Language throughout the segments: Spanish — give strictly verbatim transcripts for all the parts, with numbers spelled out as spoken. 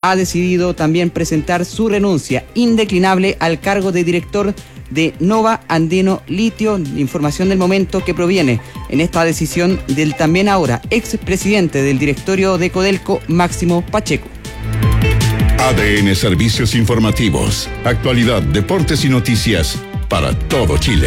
ha decidido también presentar su renuncia indeclinable al cargo de director de Nova Andino Litio. Información del momento que proviene en esta decisión del también ahora expresidente del directorio de Codelco, Máximo Pacheco. A D N Servicios Informativos, actualidad, deportes y noticias para todo Chile.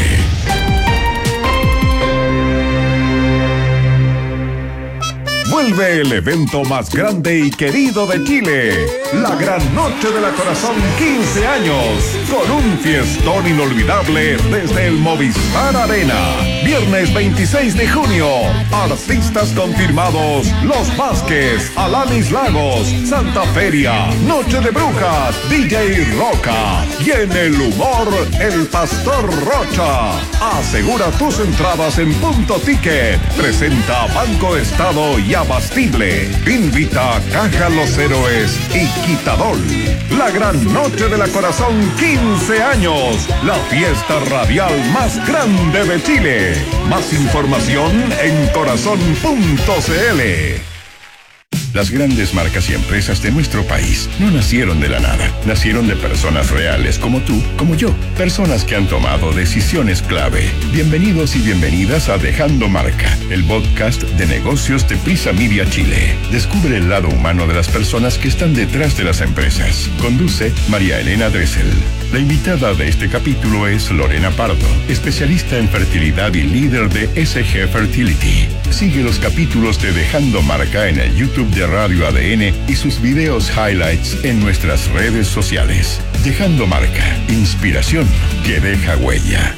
Vuelve el evento más grande y querido de Chile, la Gran Noche de la Corazón quince años, con un fiestón inolvidable desde el Movistar Arena. Viernes veintiséis de junio, artistas confirmados: Los Vázquez, Alanis Lagos, Santa Feria, Noche de Brujas, D J Roca y en el humor, el Pastor Rocha. Asegura tus entradas en Punto Ticket. Presenta Banco Estado y Abastible. Invita Caja Los Héroes y Quitadol. La Gran Noche de la Corazón quince años. La fiesta radial más grande de Chile. Más información en corazón punto c l. Las grandes marcas y empresas de nuestro país no nacieron de la nada. Nacieron de personas reales como tú, como yo. Personas que han tomado decisiones clave. Bienvenidos y bienvenidas a Dejando Marca, el podcast de negocios de Prisa Media Chile. Descubre el lado humano de las personas que están detrás de las empresas. Conduce María Elena Dressel. La invitada de este capítulo es Lorena Pardo, especialista en fertilidad y líder de S G Fertility. Sigue los capítulos de Dejando Marca en el YouTube de Radio A D N y sus videos highlights en nuestras redes sociales. Dejando Marca, inspiración que deja huella.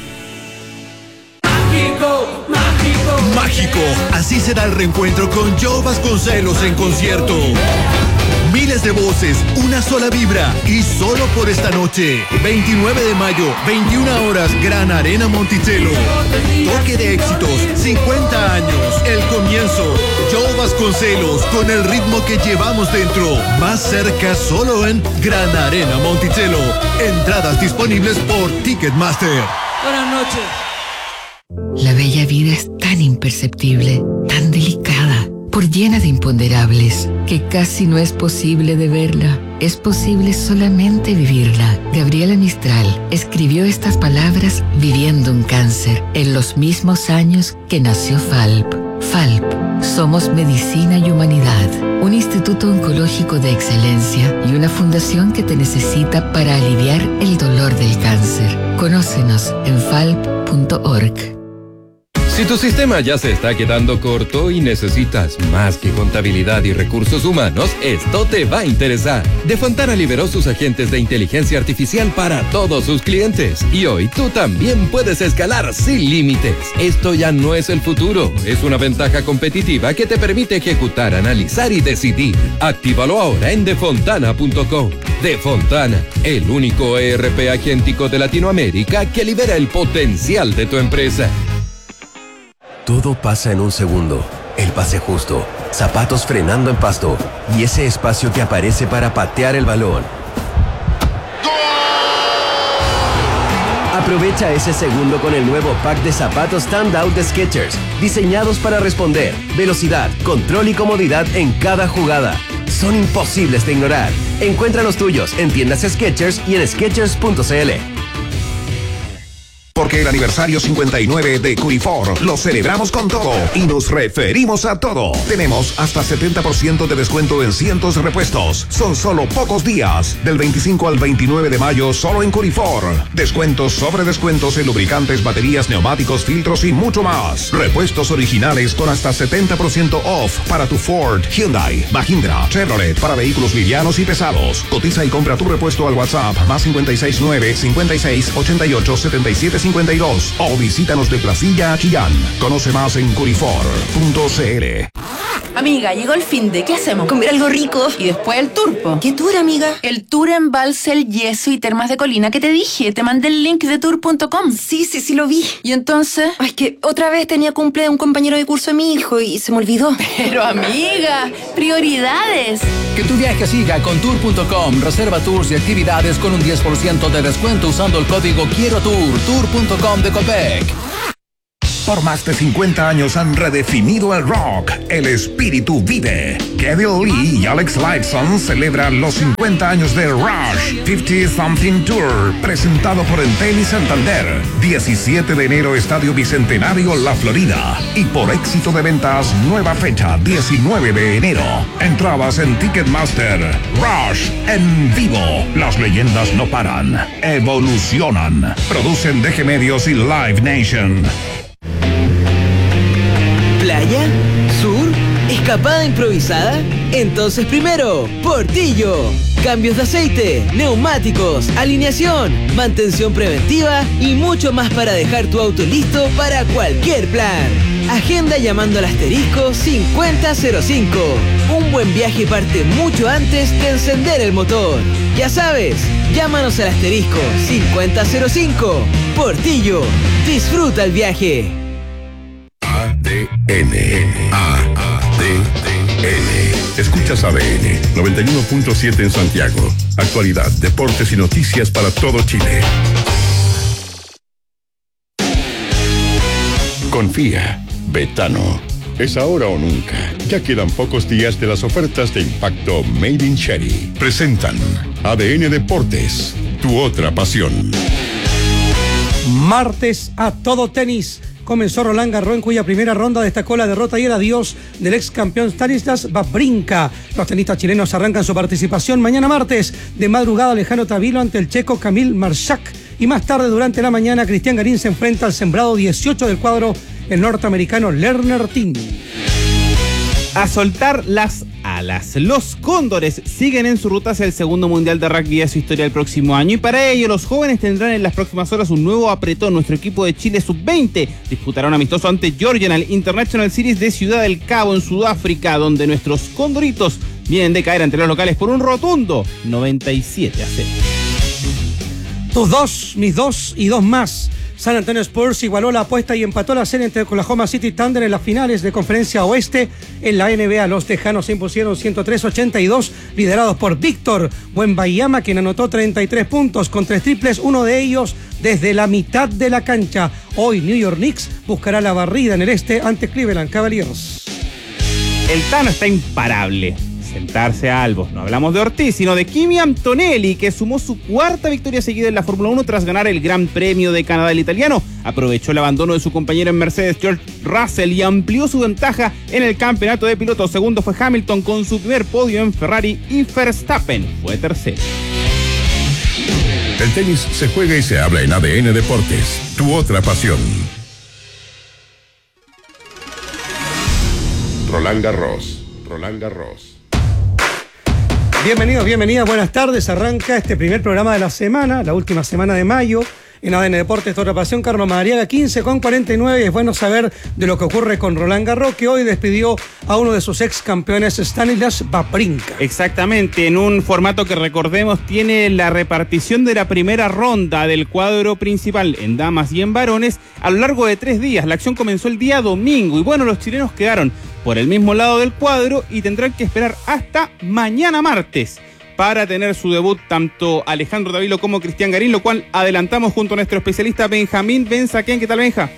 Mágico, mágico, mágico. Así será el reencuentro con Joe Vasconcelos en concierto. Miles de voces, una sola vibra y solo por esta noche. veintinueve de mayo, veintiuna horas, Gran Arena Monticello. Toque de éxitos, cincuenta años, el comienzo. Joe Vasconcelos con el ritmo que llevamos dentro. Más cerca solo en Gran Arena Monticello. Entradas disponibles por Ticketmaster. Buenas noches. La bella vida es tan imperceptible, tan delicada, por llena de imponderables, que casi no es posible de verla. Es posible solamente vivirla. Gabriela Mistral escribió estas palabras viviendo un cáncer en los mismos años que nació Falp. Falp, somos medicina y humanidad, un instituto oncológico de excelencia y una fundación que te necesita para aliviar el dolor del cáncer. Conócenos en falp punto org. Si tu sistema ya se está quedando corto y necesitas más que contabilidad y recursos humanos, esto te va a interesar. De Fontana liberó sus agentes de inteligencia artificial para todos sus clientes. Y hoy tú también puedes escalar sin límites. Esto ya no es el futuro, es una ventaja competitiva que te permite ejecutar, analizar y decidir. Actívalo ahora en defontana punto com. Defontana, el único E R P agéntico de Latinoamérica que libera el potencial de tu empresa. Todo pasa en un segundo. El pase justo, zapatos frenando en pasto y ese espacio que aparece para patear el balón. Aprovecha ese segundo con el nuevo pack de zapatos Standout de Skechers, diseñados para responder, velocidad, control y comodidad en cada jugada. Son imposibles de ignorar. Encuentra los tuyos en tiendas Skechers y en skechers punto c l. Porque el aniversario cincuenta y nueve de Curifor lo celebramos con todo y nos referimos a todo. Tenemos hasta setenta por ciento de descuento en cientos de repuestos. Son solo pocos días. Del veinticinco al veintinueve de mayo solo en Curifor. Descuentos sobre descuentos en lubricantes, baterías, neumáticos, filtros y mucho más. Repuestos originales con hasta setenta por ciento off para tu Ford, Hyundai, Mahindra, Chevrolet para vehículos livianos y pesados. Cotiza y compra tu repuesto al WhatsApp más cincuenta y seis nueve, cincuenta y seis, ochenta y ocho, setenta y siete cincuenta y dos o visítanos de Placilla a Chillán. Conoce más en curifor punto c l. Amiga, llegó el fin de, ¿qué hacemos? Comer algo rico y después el tour, po. ¿Qué tour, amiga? El tour en Balsel, Yeso y Termas de Colina que te dije. Te mandé el link de tour punto com. Sí, sí, sí lo vi. ¿Y entonces? Ay, que otra vez tenía cumple de un compañero de curso de mi hijo y se me olvidó. Pero amiga, prioridades. Que tu viaje siga con tour punto com. Reserva tours y actividades con un diez por ciento de descuento usando el código Quiero Tour. tour punto com de Copec. Por más de cincuenta años han redefinido el rock. El espíritu vive. Kevin Lee y Alex Lifeson celebran los cincuenta años de Rush cincuenta Something Tour, presentado por Entel y Santander. diecisiete de enero, Estadio Bicentenario, La Florida. Y por éxito de ventas, nueva fecha, diecinueve de enero. Entradas en Ticketmaster. Rush en vivo. Las leyendas no paran. Evolucionan. Producen D G Medios y Live Nation. ¿Playa? ¿Sur? ¿Escapada improvisada? Entonces primero, Portillo. Cambios de aceite, neumáticos, alineación, mantención preventiva y mucho más para dejar tu auto listo para cualquier plan. Agenda llamando al asterisco cincuenta cero cinco. Un buen viaje parte mucho antes de encender el motor. Ya sabes, llámanos al asterisco cincuenta cero cinco. Portillo, disfruta el viaje. A D N. A D N. Escuchas A D N noventa y uno punto siete en Santiago. Actualidad, deportes y noticias para todo Chile. Confía. Betano. Es ahora o nunca. Ya quedan pocos días de las ofertas de impacto Made in Cherry. Presentan A D N Deportes, tu otra pasión. Martes a todo tenis. Comenzó Roland Garros, en cuya primera ronda destacó la derrota y el adiós del ex campeón Stanislas Wawrinka. Los tenistas chilenos arrancan su participación mañana martes, de madrugada lejano Tavilo ante el checo Kamil Maršak. Y más tarde, durante la mañana, Cristian Garín se enfrenta al sembrado dieciocho del cuadro, el norteamericano Lerner Tin. A soltar las alas. Los Cóndores siguen en su ruta hacia el segundo mundial de rugby de su historia el próximo año, y para ello los jóvenes tendrán en las próximas horas un nuevo apretón. Nuestro equipo de Chile sub veinte disputará un amistoso ante Georgia en el International Series de Ciudad del Cabo en Sudáfrica, donde nuestros Condoritos vienen de caer ante los locales por un rotundo noventa y siete a cero. Tus dos, mis dos y dos más. San Antonio Spurs igualó la apuesta y empató la serie entre Oklahoma City Thunder en las finales de Conferencia Oeste. En la N B A, los tejanos se impusieron ciento tres a ochenta y dos, liderados por Víctor Wembanyama, quien anotó treinta y tres puntos con tres triples, uno de ellos desde la mitad de la cancha. Hoy New York Knicks buscará la barrida en el este ante Cleveland Cavaliers. El Tano está imparable. Sentarse a albos. No hablamos de Ortiz, sino de Kimi Antonelli, que sumó su cuarta victoria seguida en la Fórmula uno tras ganar el Gran Premio de Canadá. El italiano aprovechó el abandono de su compañero en Mercedes, George Russell, y amplió su ventaja en el campeonato de pilotos. Segundo fue Hamilton con su primer podio en Ferrari, y Verstappen fue tercero. El tenis se juega y se habla en A D N Deportes, tu otra pasión. Roland Garros, Roland Garros. Bienvenidos, bienvenidas, buenas tardes. Arranca este primer programa de la semana, la última semana de mayo, en A D N Deportes, toda pasión. Carlos Madariaga, quince con cuarenta y nueve. Y es bueno saber de lo que ocurre con Roland Garros, que hoy despidió a uno de sus ex campeones, Stanislas Wawrinka. Exactamente, en un formato que, recordemos, tiene la repartición de la primera ronda del cuadro principal en damas y en varones a lo largo de tres días. La acción comenzó el día domingo y bueno, los chilenos quedaron por el mismo lado del cuadro y tendrán que esperar hasta mañana martes para tener su debut tanto Alejandro Tavilo como Cristian Garín, lo cual adelantamos junto a nuestro especialista Benjamín Benzaquén. ¿Qué tal, Benja?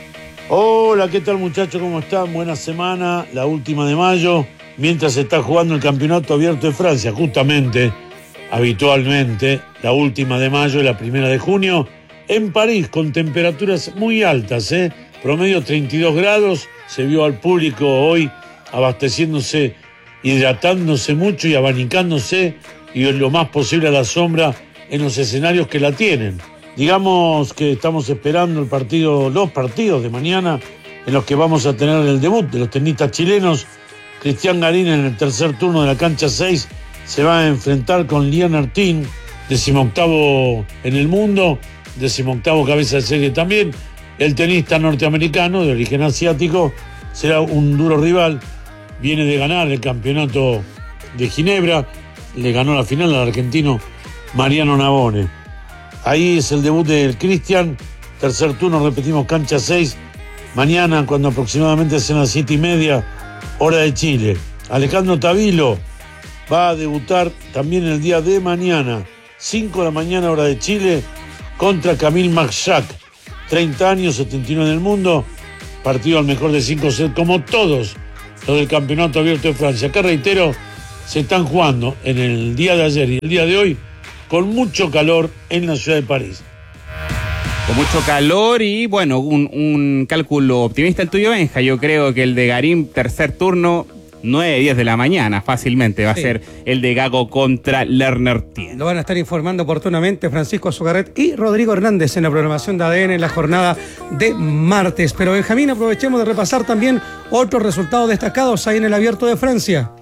Hola, ¿qué tal, muchachos? ¿Cómo están? Buena semana, la última de mayo, mientras se está jugando el Campeonato Abierto de Francia, justamente, habitualmente, la última de mayo y la primera de junio, en París, con temperaturas muy altas, ¿eh? Promedio treinta y dos grados, se vio al público hoy abasteciéndose, hidratándose mucho y abanicándose, y lo más posible a la sombra en los escenarios que la tienen. Digamos que estamos esperando el partido, los partidos de mañana, en los que vamos a tener el debut de los tenistas chilenos. Cristian Garín, en el tercer turno de la cancha seis, se va a enfrentar con Lerner Tin, decimoctavo en el mundo, decimoctavo cabeza de serie también. El tenista norteamericano, de origen asiático, será un duro rival. Viene de ganar el campeonato de Ginebra, le ganó la final al argentino Mariano Navone. Ahí es el debut del Cristian, tercer turno, repetimos, cancha seis, mañana, cuando aproximadamente sean las siete y media, hora de Chile. Alejandro Tavilo va a debutar también el día de mañana, cinco de la mañana, hora de Chile, contra Kamil Maršak, treinta años, setenta y nueve en el mundo, partido al mejor de cinco sets, como todos los del Campeonato Abierto de Francia. Acá reitero, se están jugando en el día de ayer y el día de hoy con mucho calor en la ciudad de París. Con mucho calor y, bueno, un, un cálculo optimista el tuyo, Benja. Yo creo que el de Garín, tercer turno, nueve, diez de la mañana, fácilmente va sí. a ser el de Gago contra Lerner Tien. Lo van a estar informando oportunamente Francisco Zugarret y Rodrigo Hernández en la programación de A D N en la jornada de martes. Pero, Benjamín, aprovechemos de repasar también otros resultados destacados ahí en el Abierto de Francia.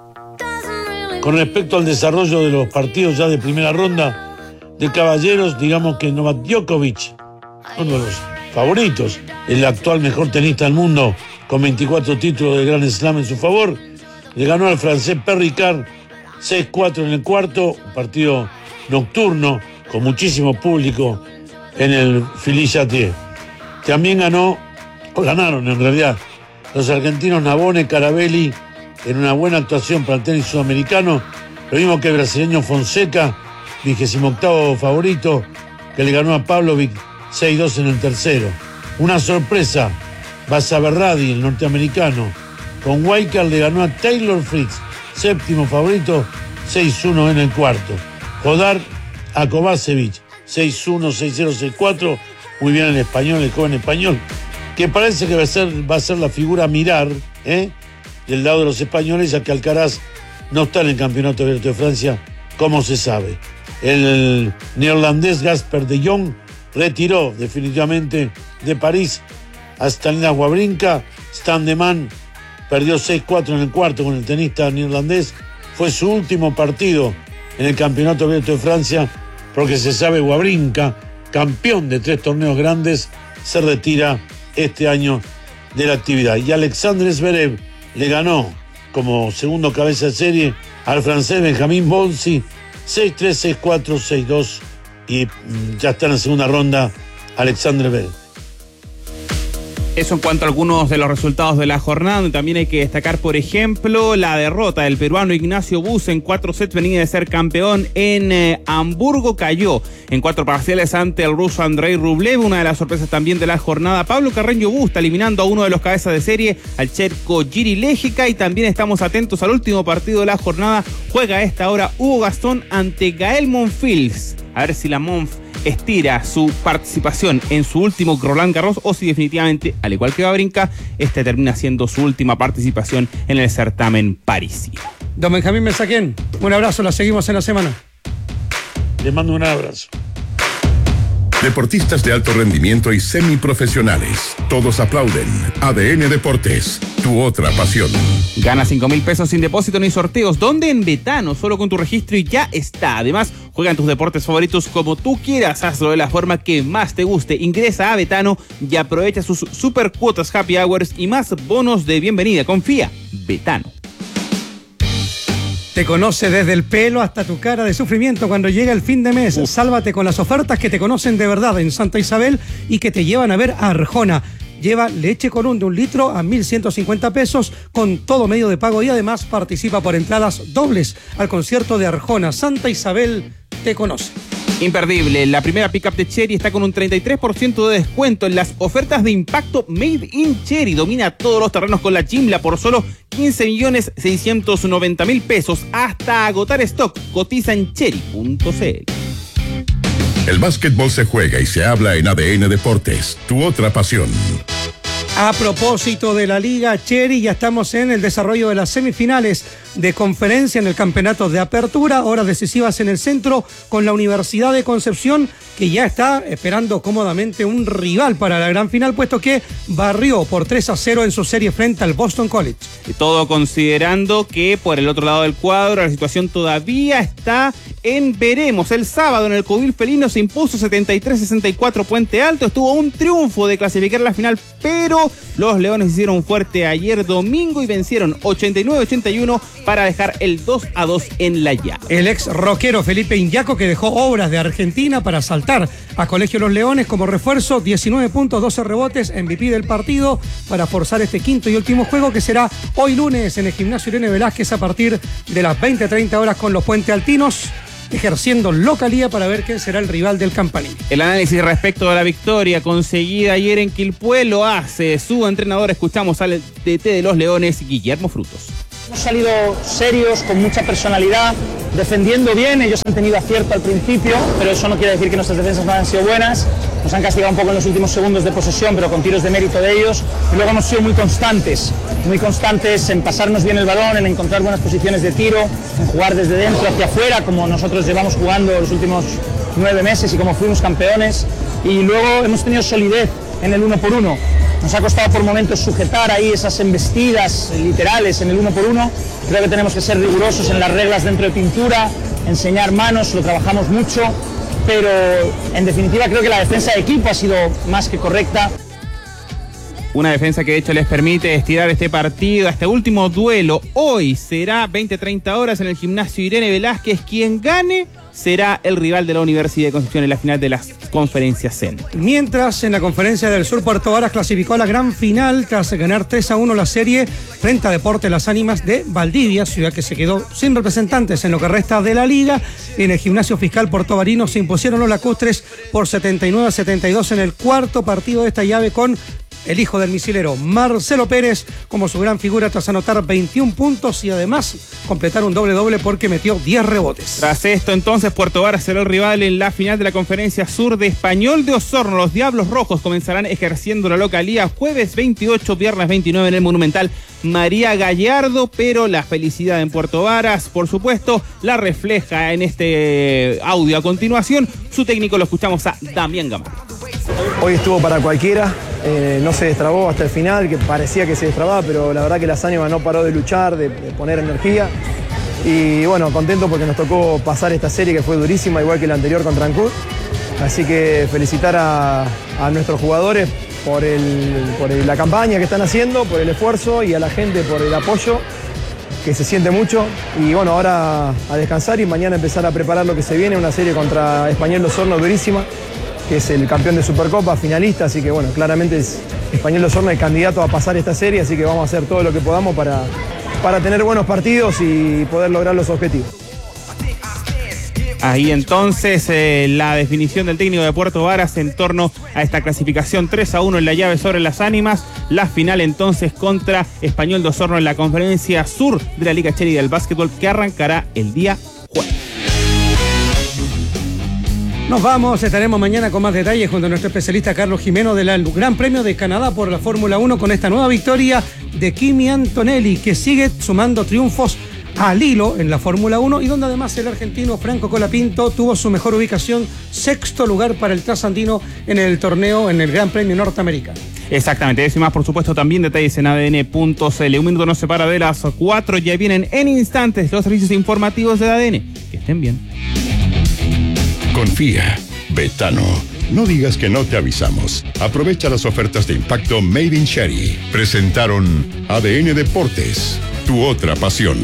Con respecto al desarrollo de los partidos ya de primera ronda de caballeros, digamos que Novak Djokovic, uno de los favoritos, el actual mejor tenista del mundo, con veinticuatro títulos de Grand Slam en su favor, le ganó al francés Perricard seis cuatro en el cuarto, un partido nocturno con muchísimo público en el Philly-Châtier. También ganó, o ganaron en realidad, los argentinos Navone, Carabelli, en una buena actuación para el tenis sudamericano, lo mismo que el brasileño Fonseca, vigésimo octavo favorito, que le ganó a Pavlovic seis dos en el tercero. Una sorpresa, Basa Berradi, el norteamericano, con Weicker le ganó a Taylor Fritz, séptimo favorito, seis uno en el cuarto. Jodar a Kovacevic, seis uno, seis cero, seis cuatro, muy bien el español, el joven español, que parece que va a ser, va a ser la figura a mirar, ¿eh? del lado de los españoles, ya que Alcaraz no está en el Campeonato Abierto de Francia, como se sabe. El neerlandés Gasper de Jong retiró definitivamente de París a Stanislav Wawrinka. Stan de Man perdió seis cuatro en el cuarto con el tenista neerlandés. Fue su último partido en el Campeonato Abierto de Francia, porque se sabe Wawrinka, campeón de tres torneos grandes, se retira este año de la actividad. Y Alexander Zverev le ganó como segundo cabeza de serie al francés Benjamin Bonzi, seis tres, seis cuatro, seis dos, y ya está en la segunda ronda Alexander Zverev. Eso en cuanto a algunos de los resultados de la jornada, donde también hay que destacar, por ejemplo, la derrota del peruano Ignacio Bus en cuatro sets. Venía de ser campeón en eh, Hamburgo, cayó en cuatro parciales ante el ruso Andrei Rublev. Una de las sorpresas también de la jornada, Pablo Carreño Busta eliminando a uno de los cabezas de serie, al checo Jiri Lejica. Y también estamos atentos al último partido de la jornada. Juega a esta hora Hugo Gastón ante Gael Monfils. A ver si la Monf estira su participación en su último Roland Garros o si definitivamente, al igual que Wawrinka, este termina siendo su última participación en el certamen parisino. Don Benjamín Mensaquén, un abrazo, la seguimos en la semana. Le mando un abrazo. Deportistas de alto rendimiento y semiprofesionales. Todos aplauden. A D N Deportes, tu otra pasión. Gana cinco mil pesos sin depósito ni sorteos. ¿Dónde? En Betano. Solo con tu registro y ya está. Además, juega en tus deportes favoritos como tú quieras. Hazlo de la forma que más te guste. Ingresa a Betano y aprovecha sus super cuotas happy hours y más bonos de bienvenida. Confía. Betano. Te conoce desde el pelo hasta tu cara de sufrimiento cuando llega el fin de mes. Uf. Sálvate con las ofertas que te conocen de verdad en Santa Isabel y que te llevan a ver a Arjona. Lleva leche Colún de un litro a mil ciento cincuenta pesos con todo medio de pago y además participa por entradas dobles al concierto de Arjona. Santa Isabel te conoce. Imperdible, la primera pickup de Chery está con un treinta y tres por ciento de descuento en las ofertas de impacto Made in Chery. Domina todos los terrenos con la Jimla por solo quince millones seiscientos noventa mil pesos hasta agotar stock. Cotiza en chery punto c l. El básquetbol se juega y se habla en A D N Deportes, tu otra pasión. A propósito de la Liga Chery, ya estamos en el desarrollo de las semifinales de conferencia en el campeonato de apertura, horas decisivas en el centro con la Universidad de Concepción, que ya está esperando cómodamente un rival para la gran final, puesto que barrió por tres a cero en su serie frente al Boston College. Todo considerando que por el otro lado del cuadro la situación todavía está en veremos. El sábado en el Codil Felino se impuso setenta y tres a sesenta y cuatro Puente Alto, estuvo un triunfo de clasificar a la final, pero los Leones hicieron fuerte ayer domingo y vencieron ochenta y nueve a ochenta y uno para dejar el dos a dos en la llave. El ex rockero Felipe Iñaco, que dejó obras de Argentina para saltar a Colegio Los Leones como refuerzo, diecinueve puntos, doce rebotes, M V P del partido para forzar este quinto y último juego que será hoy lunes en el Gimnasio Irene Velázquez a partir de las veinte treinta horas con los puentealtinos. ejerciendo localía para ver quién será el rival del Campanile. El análisis respecto a la victoria conseguida ayer en Quilpué lo hace su entrenador. Escuchamos al D T de los Leones, Guillermo Frutos. Hemos salido serios, con mucha personalidad, defendiendo bien. Ellos han tenido acierto al principio, pero eso no quiere decir que nuestras defensas no han sido buenas. Nos han castigado un poco en los últimos segundos de posesión, pero con tiros de mérito de ellos. Y luego hemos sido muy constantes, muy constantes en pasarnos bien el balón, en encontrar buenas posiciones de tiro, en jugar desde dentro hacia afuera, como nosotros llevamos jugando los últimos nueve meses y como fuimos campeones. Y luego hemos tenido solidez en el uno por uno. Nos ha costado por momentos sujetar ahí esas embestidas literales en el uno por uno. Creo que tenemos que ser rigurosos en las reglas dentro de pintura, enseñar manos, lo trabajamos mucho, pero en definitiva creo que la defensa de equipo ha sido más que correcta. Una defensa que de hecho les permite estirar este partido, este último duelo. Hoy será veinte treinta horas en el gimnasio Irene Velázquez. Quien gane será el rival de la Universidad de Concepción en la final de las conferencias C E N. Mientras, en la Conferencia del Sur, Puerto Varas clasificó a la gran final tras ganar tres a uno la serie frente a Deportes Las Ánimas de Valdivia, ciudad que se quedó sin representantes en lo que resta de la liga. En el gimnasio fiscal puertovarino se impusieron los lacustres por setenta y nueve a setenta y dos en el cuarto partido de esta llave, con el hijo del misilero Marcelo Pérez como su gran figura tras anotar veintiún puntos y además completar un doble doble porque metió diez rebotes. Tras esto entonces Puerto Varas será el rival en la final de la Conferencia Sur de Español de Osorno. Los Diablos Rojos comenzarán ejerciendo la localía jueves veintiocho, viernes veintinueve en el Monumental María Gallardo, pero la felicidad en Puerto Varas, por supuesto, la refleja en este audio a continuación. Su técnico lo escuchamos a Damián Gamarra. Hoy estuvo para cualquiera, eh, no se destrabó hasta el final, que parecía que se destrababa, pero la verdad que Las Ánimas no paró de luchar, de, de poner energía. Y bueno, contento porque nos tocó pasar esta serie que fue durísima, igual que la anterior contra Ancud. Así que felicitar a, a nuestros jugadores por, el, por el, la campaña que están haciendo, por el esfuerzo, y a la gente por el apoyo, que se siente mucho. Y bueno, ahora a descansar y mañana empezar a preparar lo que se viene, una serie contra Español de Osorno durísima, que es el campeón de Supercopa, finalista, así que bueno, claramente es Español de Osorno el candidato a pasar esta serie, así que vamos a hacer todo lo que podamos para, para tener buenos partidos y poder lograr los objetivos. Ahí entonces eh, la definición del técnico de Puerto Varas en torno a esta clasificación tres a uno en la llave sobre Las Ánimas. La final entonces contra Español de Osorno en la Conferencia Sur de la Liga Cherry del Básquetbol, que arrancará el día jueves. Nos vamos, estaremos mañana con más detalles junto a nuestro especialista Carlos Jimeno del Gran Premio de Canadá por la Fórmula uno, con esta nueva victoria de Kimi Antonelli, que sigue sumando triunfos al hilo en la Fórmula uno, y donde además el argentino Franco Colapinto tuvo su mejor ubicación, sexto lugar para el trasandino en el torneo, en el Gran Premio Norteamericano. Exactamente, eso y más, por supuesto, también detalles en A D N punto C L. Un minuto nos separa de las cuatro, ya vienen en instantes los servicios informativos de A D N. Que estén bien. Confía, Betano. No digas que no te avisamos. Aprovecha las ofertas de impacto Made in Cherry. Presentaron A D N Deportes, tu otra pasión.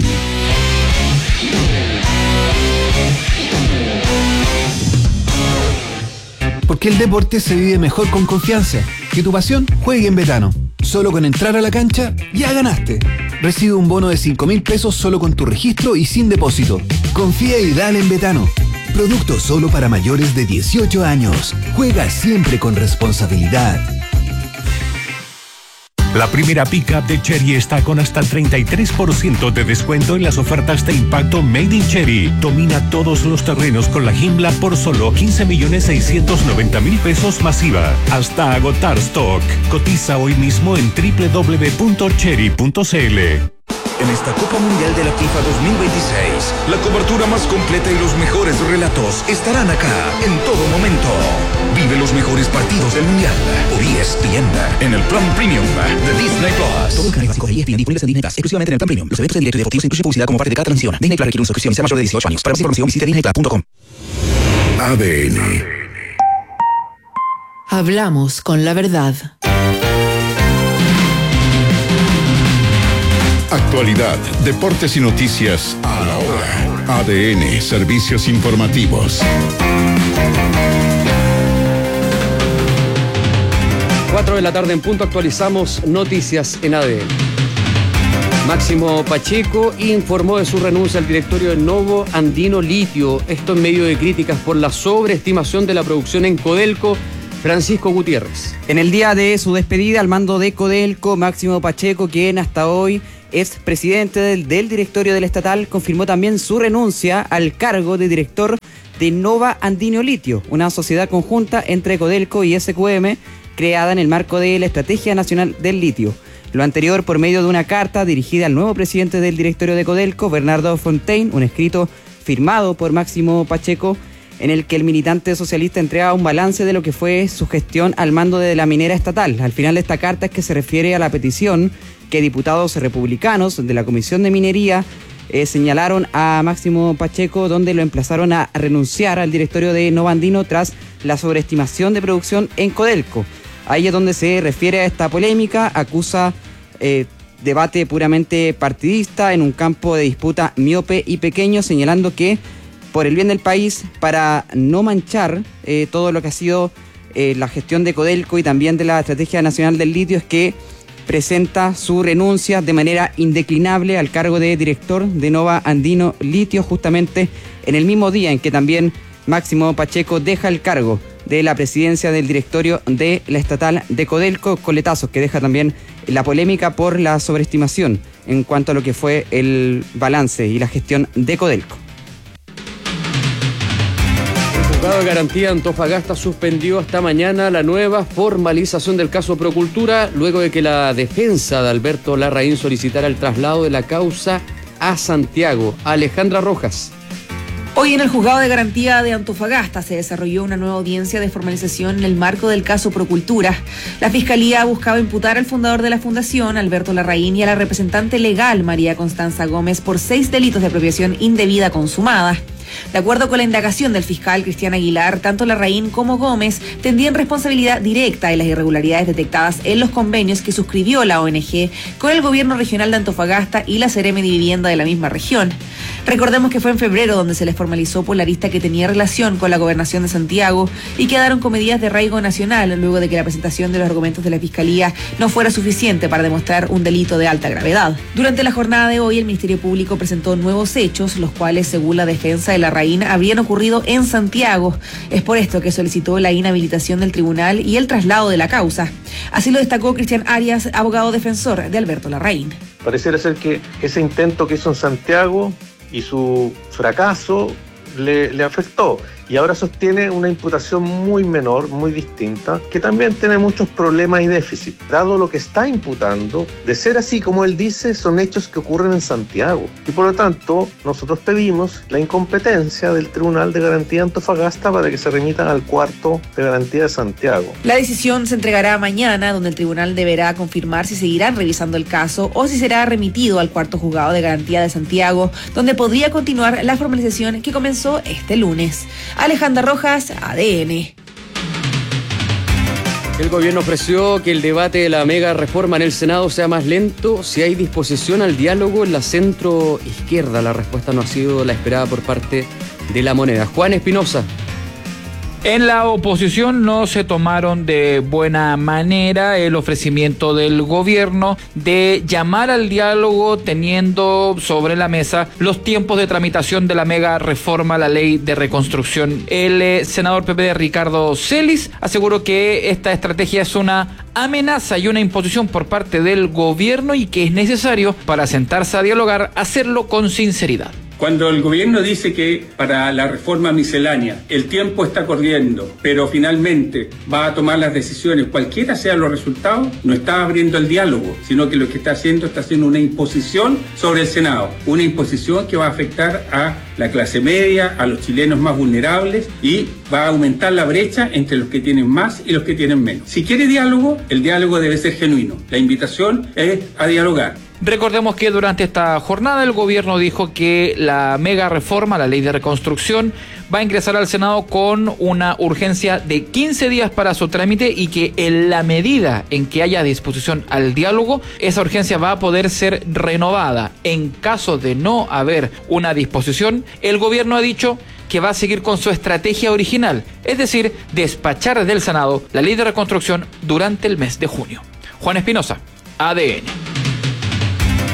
Porque el deporte se vive mejor con confianza. Que tu pasión juegue en Betano. Solo con entrar a la cancha, ya ganaste. Recibe un bono de cinco mil pesos solo con tu registro y sin depósito. Confía y dale en Betano. Producto solo para mayores de dieciocho años. Juega siempre con responsabilidad. La primera pickup de Chery está con hasta el treinta y tres por ciento de descuento en las ofertas de impacto Made in Chery. Domina todos los terrenos con la Himbla por solo quince millones seiscientos noventa mil pesos masiva. Hasta agotar stock. Cotiza hoy mismo en doble u doble u doble u punto chery punto c l. En esta Copa Mundial de la FIFA dos mil veintiséis, la cobertura más completa y los mejores relatos estarán acá en todo momento. Vive los mejores partidos del Mundial por E S P N en el plan premium de Disney Plus. Todo el canal básico de E S P N disponibles en Disney Plus, exclusivamente en el plan premium. Los eventos en directo y deportivos incluyen publicidad como parte de cada transmisión. Disney Plus requiere una suscripción y sea mayor de dieciocho años. Para más información visite disney plus punto com. A D N. Hablamos con la verdad. Actualidad, deportes y noticias a la hora. A D N, servicios informativos. cuatro de la tarde en punto, actualizamos noticias en A D N. Máximo Pacheco informó de su renuncia al directorio de Novo Andino Litio, esto en medio de críticas por la sobreestimación de la producción en Codelco. Francisco Gutiérrez. En el día de su despedida al mando de Codelco, Máximo Pacheco, quien hasta hoy es presidente del, del directorio del estatal, confirmó también su renuncia al cargo de director de Nova Andino Litio, una sociedad conjunta entre Codelco y S Q M, creada en el marco de la Estrategia Nacional del Litio. Lo anterior por medio de una carta dirigida al nuevo presidente del directorio de Codelco, Bernardo Fontaine, un escrito firmado por Máximo Pacheco, en el que el militante socialista entrega un balance de lo que fue su gestión al mando de la minera estatal. Al final de esta carta es que se refiere a la petición que diputados republicanos de la Comisión de Minería eh, señalaron a Máximo Pacheco, donde lo emplazaron a renunciar al directorio de Nova Andino tras la sobreestimación de producción en Codelco. Ahí es donde se refiere a esta polémica, acusa eh, debate puramente partidista en un campo de disputa miope y pequeño, señalando que por el bien del país, para no manchar eh, todo lo que ha sido eh, la gestión de Codelco y también de la Estrategia Nacional del Litio, es que presenta su renuncia de manera indeclinable al cargo de director de Nova Andino Litio, justamente en el mismo día en que también Máximo Pacheco deja el cargo de la presidencia del directorio de la estatal de Codelco, coletazos que deja también la polémica por la sobreestimación en cuanto a lo que fue el balance y la gestión de Codelco. El juzgado de garantía Antofagasta suspendió hasta mañana la nueva formalización del caso Procultura, luego de que la defensa de Alberto Larraín solicitara el traslado de la causa a Santiago. Alejandra Rojas. Hoy en el Juzgado de Garantía de Antofagasta se desarrolló una nueva audiencia de formalización en el marco del caso Procultura. La Fiscalía buscaba imputar al fundador de la fundación, Alberto Larraín, y a la representante legal, María Constanza Gómez, por seis delitos de apropiación indebida consumada. De acuerdo con la indagación del fiscal Cristian Aguilar, tanto Larraín como Gómez tendrían responsabilidad directa en las irregularidades detectadas en los convenios que suscribió la O N G con el gobierno regional de Antofagasta y la Seremi de Vivienda de la misma región. Recordemos que fue en febrero donde se les formalizó por la lista que tenía relación con la gobernación de Santiago y quedaron con medidas de arraigo nacional luego de que la presentación de los argumentos de la Fiscalía no fuera suficiente para demostrar un delito de alta gravedad. Durante la jornada de hoy, el Ministerio Público presentó nuevos hechos, los cuales, según la defensa de Larraín, habrían ocurrido en Santiago. Es por esto que solicitó la inhabilitación del tribunal y el traslado de la causa. Así lo destacó Cristian Arias, abogado defensor de Alberto Larraín. Pareciera ser que ese intento que hizo en Santiago y su fracaso le, le afectó. Y ahora sostiene una imputación muy menor, muy distinta, que también tiene muchos problemas y déficits. Dado lo que está imputando, de ser así como él dice, son hechos que ocurren en Santiago. Y por lo tanto, nosotros pedimos la incompetencia del Tribunal de Garantía de Antofagasta para que se remitan al cuarto de garantía de Santiago. La decisión se entregará mañana, donde el tribunal deberá confirmar si seguirán revisando el caso o si será remitido al cuarto juzgado de garantía de Santiago, donde podría continuar la formalización que comenzó este lunes. Alejandra Rojas, A D N. El gobierno ofreció que el debate de la mega reforma en el Senado sea más lento si hay disposición al diálogo en la centro izquierda. La respuesta no ha sido la esperada por parte de La Moneda. Juan Espinosa. En la oposición no se tomaron de buena manera el ofrecimiento del gobierno de llamar al diálogo teniendo sobre la mesa los tiempos de tramitación de la mega reforma a la ley de reconstrucción. El eh, senador P P Ricardo Celis aseguró que esta estrategia es una amenaza y una imposición por parte del gobierno y que es necesario, para sentarse a dialogar, hacerlo con sinceridad. Cuando el gobierno dice que para la reforma miscelánea el tiempo está corriendo, pero finalmente va a tomar las decisiones, cualquiera sean los resultados, no está abriendo el diálogo, sino que lo que está haciendo está haciendo una imposición sobre el Senado, una imposición que va a afectar a la clase media, a los chilenos más vulnerables y va a aumentar la brecha entre los que tienen más y los que tienen menos. Si quiere diálogo, el diálogo debe ser genuino. La invitación es a dialogar. Recordemos que durante esta jornada el gobierno dijo que la mega reforma, la ley de reconstrucción, va a ingresar al Senado con una urgencia de quince días para su trámite y que en la medida en que haya disposición al diálogo, esa urgencia va a poder ser renovada. En caso de no haber una disposición, el gobierno ha dicho que va a seguir con su estrategia original, es decir, despachar del Senado la ley de reconstrucción durante el mes de junio. Juan Espinosa, A D N. Hay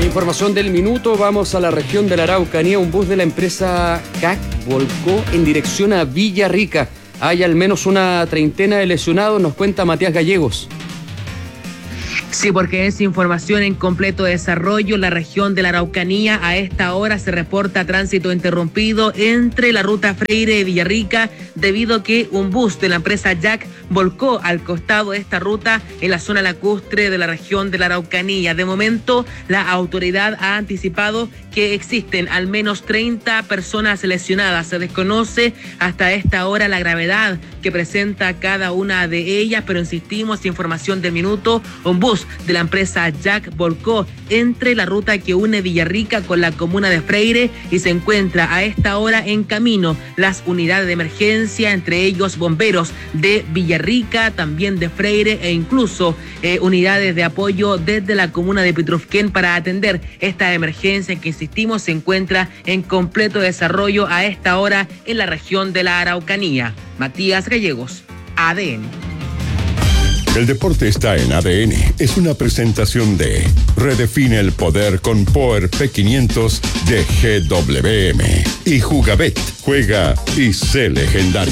Información del minuto, vamos a la región de la Araucanía. Un bus de la empresa C A C volcó en dirección a Villarrica. Hay al menos una treintena de lesionados, nos cuenta Matías Gallegos. Sí, porque es información en completo desarrollo. La región de la Araucanía a esta hora se reporta tránsito interrumpido entre la ruta Freire y Villarrica debido a que un bus de la empresa Jack volcó al costado de esta ruta en la zona lacustre de la región de la Araucanía. De momento, la autoridad ha anticipado que existen al menos treinta personas lesionadas. Se desconoce hasta esta hora la gravedad que presenta cada una de ellas, pero insistimos, información del minuto, un bus de la empresa Jack volcó entre la ruta que une Villarrica con la comuna de Freire y se encuentra a esta hora en camino las unidades de emergencia, entre ellos bomberos de Villarrica, también de Freire e incluso eh, unidades de apoyo desde la comuna de Pitrufquén para atender esta emergencia que, insistimos, se encuentra en completo desarrollo a esta hora en la región de la Araucanía. Matías Gallegos, A D N. El deporte está en A D N. Es una presentación de Redefine el poder con Power P quinientos de G W M y Jugabet. Juega y sé legendario.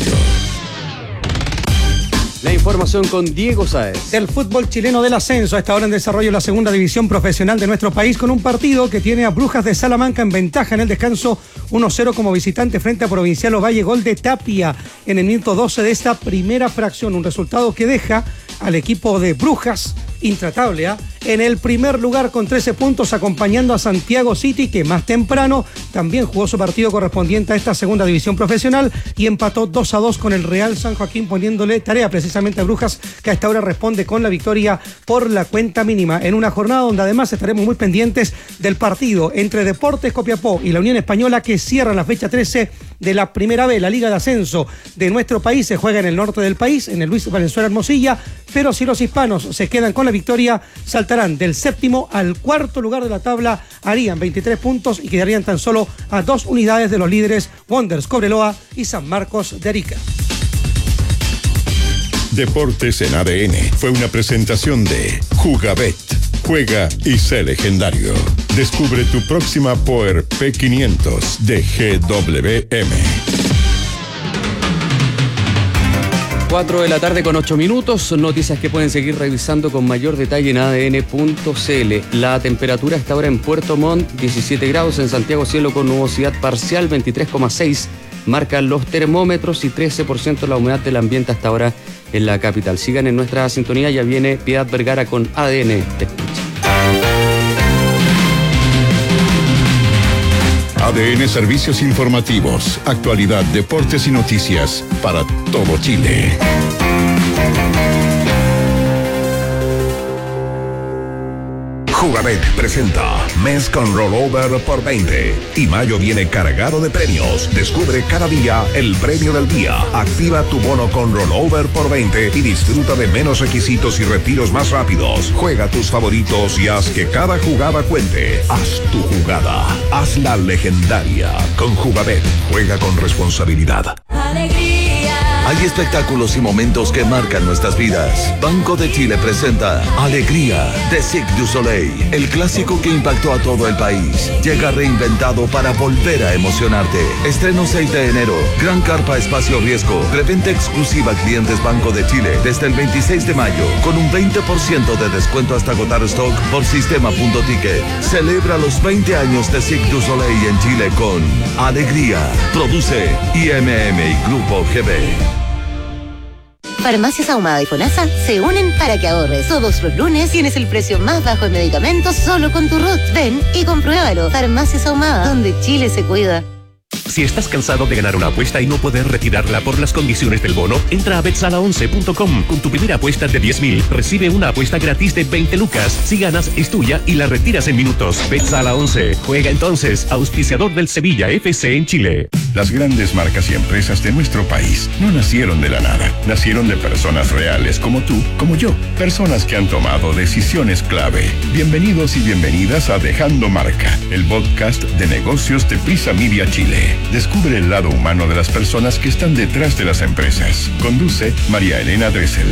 La información con Diego Sáez. El fútbol chileno del ascenso, a esta hora en desarrollo la segunda división profesional de nuestro país, con un partido que tiene a Brujas de Salamanca en ventaja en el descanso uno cero como visitante frente a Provincial Ovalle, gol de Tapia en el minuto doce de esta primera fracción, un resultado que deja al equipo de Brujas intratable, ¿eh? en el primer lugar con trece puntos, acompañando a Santiago City, que más temprano también jugó su partido correspondiente a esta segunda división profesional y empató dos a dos con el Real San Joaquín, poniéndole tarea precisamente a Brujas, que a esta hora responde con la victoria por la cuenta mínima, en una jornada donde además estaremos muy pendientes del partido entre Deportes Copiapó y la Unión Española, que cierran la fecha trece de la Primera B, la Liga de Ascenso de nuestro país. Se juega en el norte del país, en el Luis Valenzuela Hermosilla, pero si los hispanos se quedan con la victoria, saltarán del séptimo al cuarto lugar de la tabla, harían veintitrés puntos y quedarían tan solo a dos unidades de los líderes Wanderers Cobreloa y San Marcos de Arica. Deportes en A D N fue una presentación de Jugabet. Juega y sé legendario. Descubre tu próxima Power P quinientos de G W M. cuatro de la tarde con ocho minutos, noticias que pueden seguir revisando con mayor detalle en A D N punto C L. La temperatura está ahora en Puerto Montt, diecisiete grados, en Santiago cielo con nubosidad parcial, veintitrés coma seis, marcan los termómetros y trece por ciento la humedad del ambiente hasta ahora en la capital. Sigan en nuestra sintonía, ya viene Piedad Vergara con A D N. Te escucha. A D N Servicios Informativos, actualidad, deportes y noticias para todo Chile. Jugabet presenta mes con rollover por veinte y mayo viene cargado de premios. Descubre cada día el premio del día. Activa tu bono con rollover por veinte y disfruta de menos requisitos y retiros más rápidos. Juega tus favoritos y haz que cada jugada cuente. Haz tu jugada. Hazla legendaria. Con Jugabet. Juega con responsabilidad. Hay espectáculos y momentos que marcan nuestras vidas. Banco de Chile presenta Alegría de Cirque du Soleil, el clásico que impactó a todo el país. Llega reinventado para volver a emocionarte. Estreno seis de enero. Gran Carpa Espacio Riesgo. Preventa exclusiva a clientes Banco de Chile desde el veintiséis de mayo, con un veinte por ciento de descuento hasta agotar stock por sistema punto ticket. Celebra los veinte años de Cirque du Soleil en Chile con Alegría. Produce I M M y Grupo G B. Farmacias Ahumada y FONASA se unen para que ahorres. Todos los lunes tienes el precio más bajo en medicamentos solo con tu R U T. Ven y compruébalo. Farmacias Ahumada, donde Chile se cuida. Si estás cansado de ganar una apuesta y no poder retirarla por las condiciones del bono, entra a bet sala once punto com. Con tu primera apuesta de diez mil, recibe una apuesta gratis de veinte lucas. Si ganas, es tuya y la retiras en minutos. Bet-Sala once. Juega entonces, auspiciador del Sevilla F C en Chile. Las grandes marcas y empresas de nuestro país no nacieron de la nada. Nacieron de personas reales como tú, como yo. Personas que han tomado decisiones clave. Bienvenidos y bienvenidas a Dejando Marca, el podcast de negocios de Prisa Media Chile. Descubre el lado humano de las personas que están detrás de las empresas. Conduce María Elena Dressel.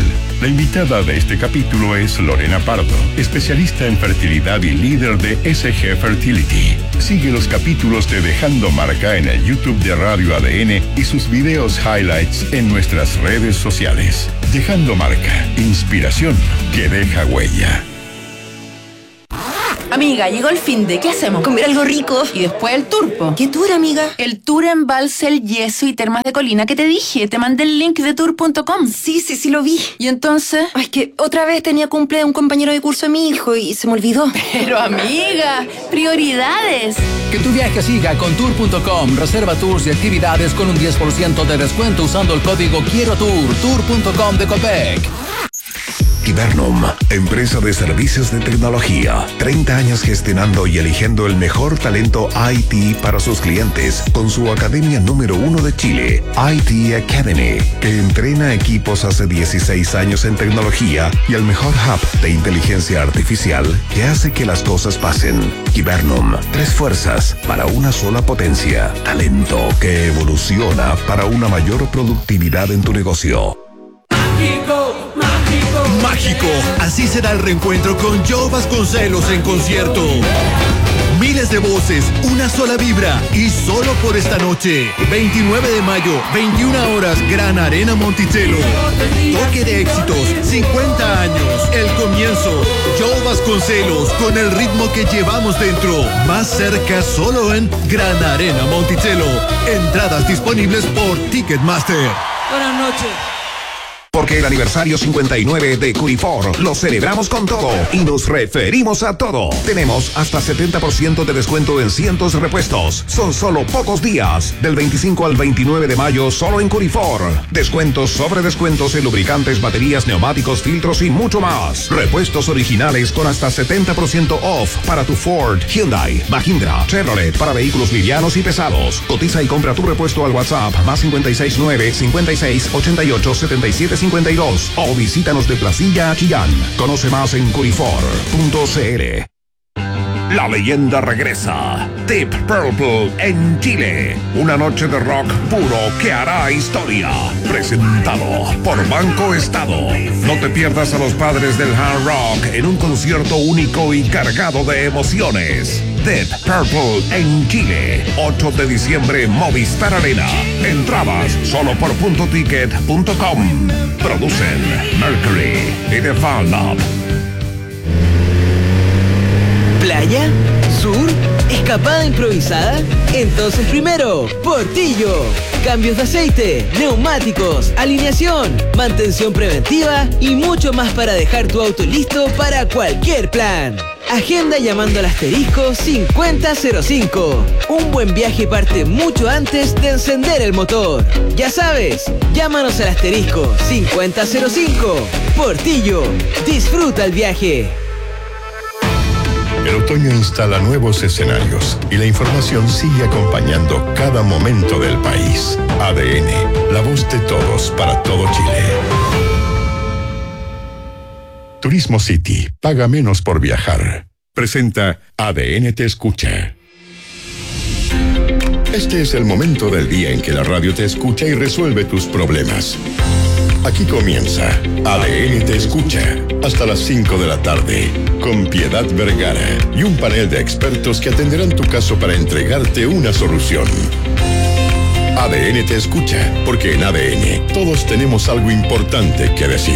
La invitada de este capítulo es Lorena Pardo, especialista en fertilidad y líder de S G Fertility. Sigue los capítulos de Dejando Marca en el YouTube de Radio A D N y sus videos highlights en nuestras redes sociales. Dejando Marca, inspiración que deja huella. Amiga, llegó el fin de, ¿qué hacemos? Comer algo rico. Y después el tour, po. ¿Qué tour, amiga? El tour en Balsel, Yeso y Termas de Colina que te dije. Te mandé el link de tour punto com. Sí, sí, sí lo vi. ¿Y entonces? Ay, que otra vez tenía cumple de un compañero de curso de mi hijo y se me olvidó. Pero amiga, prioridades. Que tu viaje siga con tour punto com. Reserva tours y actividades con un diez por ciento de descuento usando el código Quiero Tour. tour punto com de Copec. Kibernum, empresa de servicios de tecnología. treinta años gestionando y eligiendo el mejor talento I T para sus clientes con su academia número uno de Chile, I T Academy, que entrena equipos hace dieciséis años en tecnología y el mejor hub de inteligencia artificial que hace que las cosas pasen. Kibernum, tres fuerzas para una sola potencia. Talento que evoluciona para una mayor productividad en tu negocio. Mágico, mágico, mágico. Así será el reencuentro con Joe Vasconcelos en concierto. Miles de voces, una sola vibra y solo por esta noche. veintinueve de mayo, veintiuna horas, Gran Arena Monticello. Toque de éxitos, cincuenta años, el comienzo. Joe Vasconcelos con el ritmo que llevamos dentro. Más cerca solo en Gran Arena Monticello. Entradas disponibles por Ticketmaster. Buenas noches. Porque el aniversario cincuenta y nueve de Curifor lo celebramos con todo y nos referimos a todo. Tenemos hasta setenta por ciento de descuento en cientos de repuestos. Son solo pocos días. Del veinticinco al veintinueve de mayo solo en Curifor. Descuentos sobre descuentos en lubricantes, baterías, neumáticos, filtros y mucho más. Repuestos originales con hasta setenta por ciento off para tu Ford, Hyundai, Mahindra, Chevrolet para vehículos livianos y pesados. Cotiza y compra tu repuesto al WhatsApp más cincuenta y seis nueve, cincuenta y seis, ochenta y ocho, setenta y siete cincuenta y dos o visítanos de Placilla a Chillán. Conoce más en curifor punto c l. La leyenda regresa. Deep Purple en Chile. Una noche de rock puro que hará historia. Presentado por Banco Estado. No te pierdas a los padres del hard rock en un concierto único y cargado de emociones. Deep Purple en Chile. ocho de diciembre, Movistar Arena. Entradas solo por punto ticket punto com. Producen Mercury y The Fan Lab. ¿Playa? ¿Sur? ¿Escapada improvisada? Entonces primero, Portillo. Cambios de aceite, neumáticos, alineación, mantención preventiva y mucho más para dejar tu auto listo para cualquier plan. Agenda llamando al asterisco cincuenta cero cinco. Un buen viaje parte mucho antes de encender el motor. Ya sabes, llámanos al asterisco cincuenta cero cinco. Portillo, disfruta el viaje. El otoño instala nuevos escenarios y la información sigue acompañando cada momento del país. A D N, la voz de todos para todo Chile. Turismo City, paga menos por viajar. Presenta A D N Te Escucha. Este es el momento del día en que la radio te escucha y resuelve tus problemas. Aquí comienza A D N Te Escucha, hasta las cinco de la tarde, con Piedad Vergara y un panel de expertos que atenderán tu caso para entregarte una solución. A D N Te Escucha, porque en A D N todos tenemos algo importante que decir.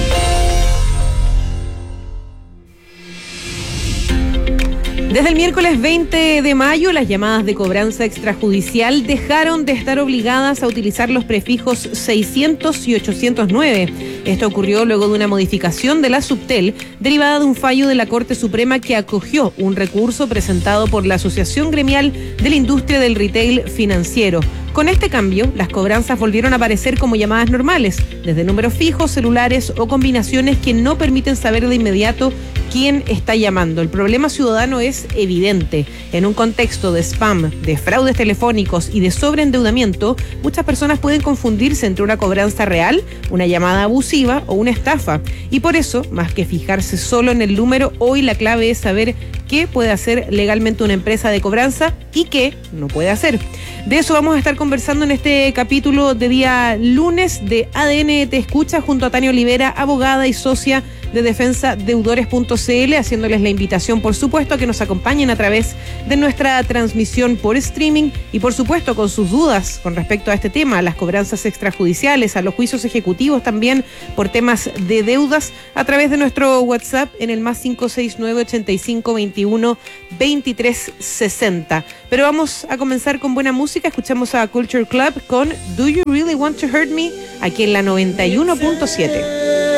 Desde el miércoles veinte de mayo, las llamadas de cobranza extrajudicial dejaron de estar obligadas a utilizar los prefijos seiscientos y ochocientos nueve. Esto ocurrió luego de una modificación de la Subtel, derivada de un fallo de la Corte Suprema que acogió un recurso presentado por la Asociación Gremial de la Industria del Retail Financiero. Con este cambio, las cobranzas volvieron a aparecer como llamadas normales, desde números fijos, celulares o combinaciones que no permiten saber de inmediato quién está llamando. El problema ciudadano es evidente. En un contexto de spam, de fraudes telefónicos y de sobreendeudamiento, muchas personas pueden confundirse entre una cobranza real, una llamada abusiva o una estafa. Y por eso, más que fijarse solo en el número, hoy la clave es saber qué qué puede hacer legalmente una empresa de cobranza y qué no puede hacer. De eso vamos a estar conversando en este capítulo de día lunes de A D N Te Escucha junto a Tania Olivera, abogada y socia de defensa deudores punto c l, haciéndoles la invitación, por supuesto, a que nos acompañen a través de nuestra transmisión por streaming y, por supuesto, con sus dudas con respecto a este tema, a las cobranzas extrajudiciales, a los juicios ejecutivos también por temas de deudas, a través de nuestro WhatsApp en el más cinco seis nueve, ochenta y cinco, veintiuno, veintitrés, sesenta. Pero vamos a comenzar con buena música. Escuchamos a Culture Club con Do You Really Want to Hurt Me aquí en la noventa y uno punto siete.